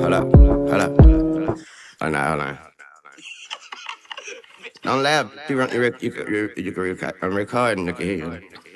Hold up, hold up. Hold on, hold on. Don't laugh. You can record. I'm recording. Look at here.